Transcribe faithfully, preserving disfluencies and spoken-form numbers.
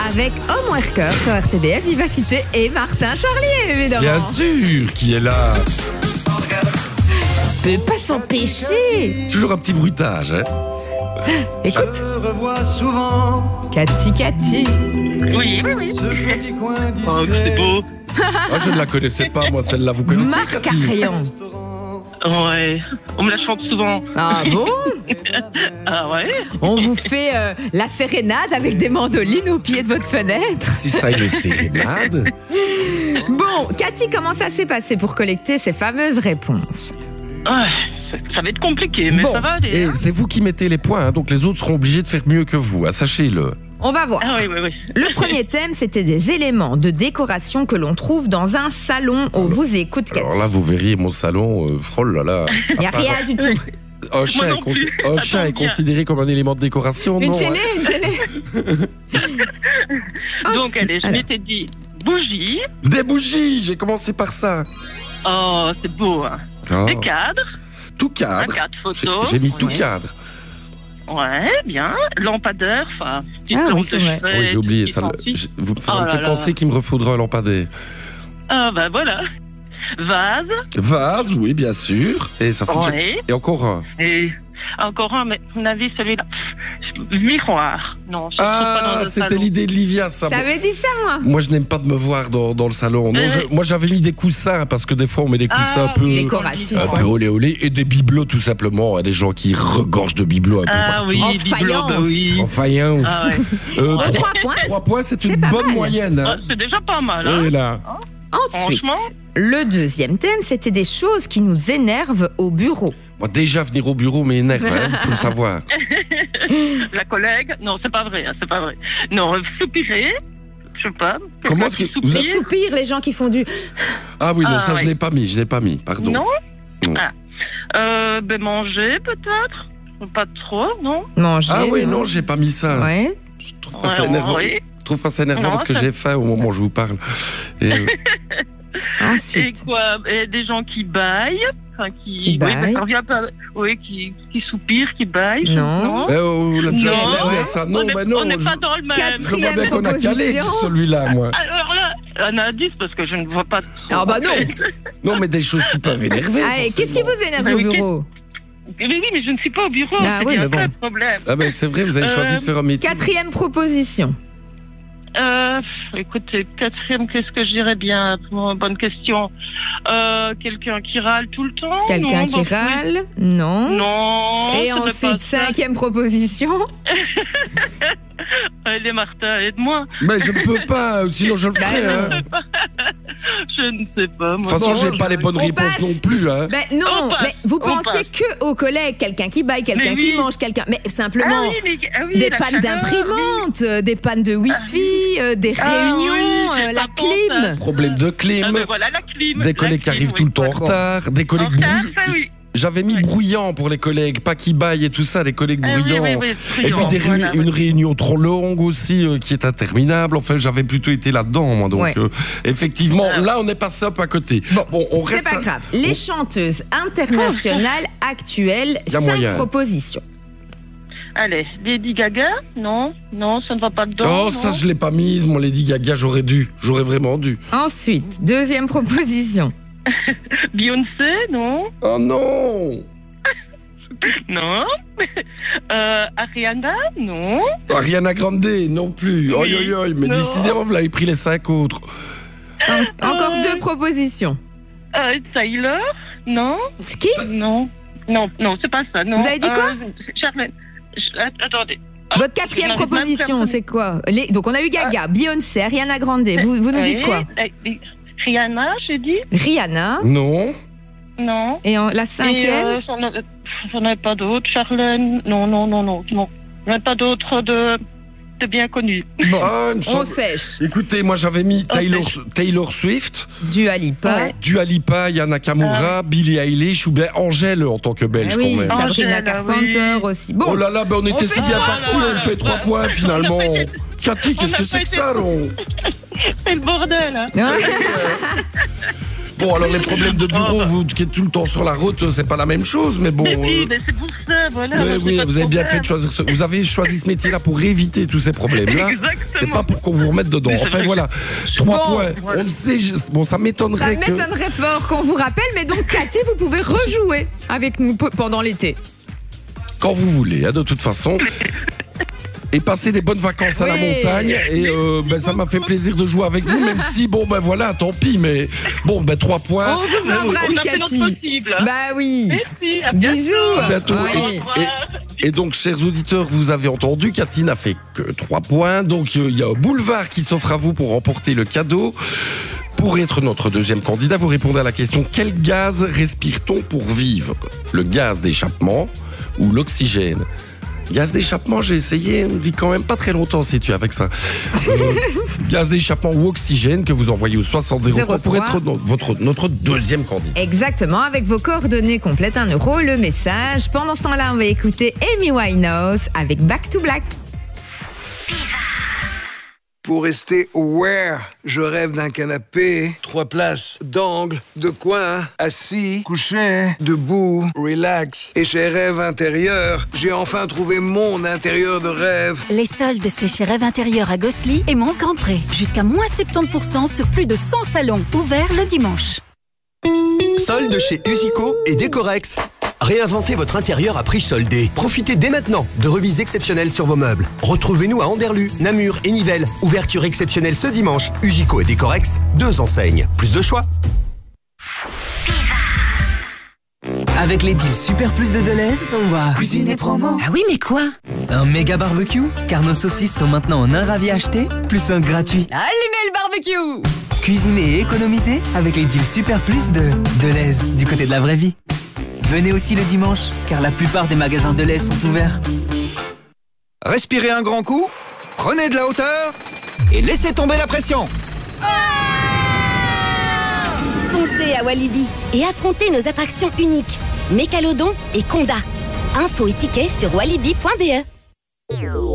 avec Homeworker sur R T B F, Vivacité et Martin Charlier, évidemment. Bien sûr, qui est là. Peut pas s'empêcher. Toujours un petit bruitage, hein. Écoute. Je revois souvent. Cathy, Cathy. Oui, oui, oui. Ce petit coin Oh, discret. c'est beau. Ah, je ne la connaissais pas, moi, celle-là. Vous connaissez, Marc Cathy? Arion. Ouais. On me la chante souvent. Ah bon? Ah ouais? On vous fait euh, la sérénade avec des mandolines au pied de votre fenêtre. Si style sérénade. Bon, Cathy, comment ça s'est passé pour collecter ces fameuses réponses? Ouais, ça, ça va être compliqué, mais Bon. ça va aller. Et hein. c'est vous qui mettez les points, hein, donc les autres seront obligés de faire mieux que vous, hein, sachez-le. On va voir. Ah oui, oui, oui. Le premier thème, c'était des éléments de décoration que l'on trouve dans un salon. On vous écoute, Cathy. Alors là, vous verriez mon salon, euh, oh là là. Il n'y a rien du tout. Un chien, non est, consi- plus. un chien Attends est bien. considéré comme un élément de décoration, Une non? télé, une télé. Donc, allez, je Alors. m'étais dit bougie. Des bougies, j'ai commencé par ça. Oh, c'est beau, hein. Ah, Des cadres. tout Un cadre. cadre J'ai photo. j'ai mis tout Ouais. cadre. Ouais, bien. Lampadaire, enfin. petite Ah oui, lampe c'est de vrai. chevet, Oui, j'ai oublié petite ça. lentille. Je- Vous, ça Oh me là fait là. penser qu'il me refaudra un lampadaire. Ah, bah voilà. Vase. Vase, oui, bien sûr. Et ça fait déjà- Ouais. Et encore un. Et encore un, mais on avait celui-là. Pff, Miroir. Non, je ne trouve pas dans Ah, le c'était salon. l'idée de Livia, ça. J'avais dit ça, moi. Moi, je n'aime pas de me voir dans, dans le salon. Non, Euh. je- moi, j'avais mis des coussins parce que des fois, on met des coussins Ah, un peu. Décoratif. Un peu olé olé et des bibelots tout simplement, hein, des gens qui regorgent de bibelots un peu Ah partout. oui, En bibelot, faïence. bah oui. En faïence. Ah ouais. Euh, En trois, trois points. trois points, c'est une C'est pas bonne mal. moyenne. Ah, Hein. c'est déjà pas mal. Hein. Et là. Ensuite, Franchement. le deuxième thème, c'était des choses qui nous énervent au bureau. Moi, déjà, venir au bureau m'énerve, hein, faut le savoir. La collègue. Non, c'est pas vrai. Hein, c'est pas vrai. Non, soupirer. Je sais pas. Comment quelqu'un est-ce que qui vous Les soupire. soupirs, les gens qui font du... Ah oui, non, Ah, ça, je oui. l'ai pas mis, je l'ai pas mis, pardon. Non. Non. Ah. Euh, ben manger peut-être. Pas trop, non. Manger. Ah oui, non, j'ai pas mis ça. Ouais. Je trouve pas ça Ouais, énervant. oui. Je trouve pas ça énervant Non, parce que ça- j'ai faim au moment où je vous parle. Et, euh, Et Ensuite. quoi et des gens qui baillent. Enfin, qui, Qui oui, baillent. mais ça revient pas. Oui, qui, qui soupirent, qui baillent. Non. eh, oh, on l'a déjà Non. répondu à ça. Non, on est, mais non. on n'est je- pas dans le même. Je vois Quatrième bien qu'on a calé proposition. sur celui-là, moi. Alors là, un indice parce que je ne vois pas. Trop. Ah bah non. Non, mais des choses qui peuvent énerver. Allez, qu'est-ce qui forcément. vous énerve Mais au oui, bureau? Mais oui, mais je ne suis pas au bureau. Ah c'est oui, bien mais ça bon. le problème. Ah ben c'est vrai, vous avez choisi Euh, de faire un métier. Quatrième proposition. Euh, écoutez, quatrième, qu'est-ce que je dirais bien? Bon, bonne question. Euh, quelqu'un qui râle tout le temps? Quelqu'un Non, qui bah, oui. râle? Non. Non. Et ce n'est pas ensuite, ça. cinquième proposition. Allez, Martin, aide-moi. Mais je ne peux pas, sinon je le Bah ferai. non. hein. Je ne sais pas. De Moi. toute façon, Bon, j'ai pas les bonnes on réponses passe. non plus. Hein. Ben non, On passe, mais vous on pensiez que aux collègues, quelqu'un qui baille, quelqu'un Mais qui oui. mange, quelqu'un. Mais simplement. Ah oui, mais- ah oui, Des la pannes chaleur, d'imprimantes, euh, des pannes de Wi-Fi, euh, des Ah réunions, oui, j'ai euh, la pas pensé. clim. Problème de oui. clim, Ah, ben voilà, la clim. des la collègues qui clim, arrivent oui. tout le temps en Bon. retard, des collègues En retard, bruyants. ça, oui. J'avais mis Ouais. bruyants pour les collègues, pas qui baillent et tout ça, des collègues Ah oui, bruyants. oui, oui, Et puis bruyant, des réu- voilà, une oui. réunion trop longue aussi euh, qui est interminable. Enfin, j'avais plutôt été là-dedans, moi. Donc, Ouais. euh, effectivement, Ah. là, on est passé un peu à côté. Bon, on C'est reste. pas à- grave. Les on- chanteuses internationales actuelles, Y a cinq moyen. propositions. Allez, Lady Gaga? Non, non, ça ne va pas dedans. Oh, non. ça, je l'ai pas mise, mon Lady Gaga, j'aurais dû. J'aurais vraiment dû. Ensuite, deuxième proposition. Beyoncé? Non, Oh non! non. euh, Ariana? Non. Ariana Grande, non plus. Oi, Oui. oi, oi. Mais Non. décidément, vous l'avez pris les cinq autres. En- encore Euh. deux propositions. Euh, Taylor? Non, C'est qui? non, non, non, c'est pas ça. Non. Vous avez dit quoi? Euh, Charlène. Je- att- Attendez. Votre quatrième je n'arrive même proposition, plus à- c'est quoi? Les- Donc on a eu Gaga, Beyoncé, Ariana Grande. Vous, vous nous dites Oui, quoi? euh, Rihanna, j'ai dit? Rihanna. Non. Non. Et en, la cinquième? Et, euh, j'en ai- j'en ai pas d'autres. Charlène? Non, non, non, non, non. J'en ai pas d'autres de, de bien connus. Bon, Ah, il me on semble- sèche. Écoutez, moi j'avais mis Taylor, sèche. Taylor Swift, Dua Lipa. Ouais. Dua Lipa, Yana Nakamura, Billie Eilish ou bien Angèle en tant que belge Ah oui, quand même. Sabrina Angèle, Carpenter oui. aussi. Bon, Oh là là, ben on était fait si bien trois partis, points. on fait trois points finalement. Cathy, qu'est-ce On a que c'est pas que été- ça, non? C'est le bordel, hein. Hein? Bon, alors les problèmes de bureau, vous qui êtes tout le temps sur la route, c'est pas la même chose, mais bon. Mais oui, euh, mais c'est pour ça, voilà. mais moi, j'ai oui, pas vous avez bien problème. fait de choisir ce... Vous avez choisi ce métier-là pour éviter tous ces problèmes-là. Exactement. C'est pas pour qu'on vous remette dedans. Enfin voilà, trois Bon, points. voilà. On le sait, je- bon, ça Ça m'étonnerait que... m'étonnerait fort qu'on vous rappelle, mais donc Cathy, vous pouvez rejouer avec nous pe- pendant l'été. Quand vous voulez, hein, de toute façon. Et passer des bonnes vacances à la Oui. montagne. Et euh, ben, ça m'a fait plaisir de jouer avec vous, même si, bon, ben voilà, tant pis, mais bon, ben trois points. On vous embrasse, On a fait notre Cathy. possible. Bah oui. Merci, à bientôt. Bisous. À bientôt. Oui. Au revoir. Et donc, chers auditeurs, vous avez entendu, Cathy n'a fait que trois points. Donc, euh, il y a un boulevard qui s'offre à vous pour remporter le cadeau. Pour être notre deuxième candidat, vous répondez à la question: quel gaz respire-t-on pour vivre? Le gaz d'échappement ou l'oxygène? Gaz d'échappement, j'ai essayé, on vit quand même pas très longtemps si tu es avec ça. Euh, gaz d'échappement ou oxygène que vous envoyez au soixante zéro trois pour être no- votre, notre deuxième candidat. Exactement, avec vos coordonnées complètes, un euro le message. Pendant ce temps-là, on va écouter Amy Winehouse avec Back to Black. Pour rester aware, je rêve d'un canapé, trois places, d'angle, de coin, assis, couché, debout, relax. Et chez Rêve Intérieur, j'ai enfin trouvé mon intérieur de rêve. Les soldes, c'est chez Rêve Intérieur à Gosselies et Mons Grand Pré. Jusqu'à moins soixante-dix pour cent sur plus de cent salons. Ouverts le dimanche. Solde chez Usico et Décorex. Réinventez votre intérieur à prix soldé. Profitez dès maintenant de remises exceptionnelles sur vos meubles. Retrouvez-nous à Anderlu, Namur et Nivelles. Ouverture exceptionnelle ce dimanche. Usico et Décorex, deux enseignes. Plus de choix. Avec les deals Super Plus de Deleuze, on va cuisiner promo. Ah oui, mais quoi? Un méga barbecue, car nos saucisses sont maintenant en un ravi acheté, plus un gratuit. Allumez le barbecue! Cuisiner et économiser avec les deals Super Plus de Deleuze, du côté de la vraie vie. Venez aussi le dimanche, car la plupart des magasins Deleuze sont ouverts. Respirez un grand coup, prenez de la hauteur et laissez tomber la pression. Foncez à Walibi et affrontez nos attractions uniques. Mécalodon et Conda. Infos et tickets sur walibi point b e.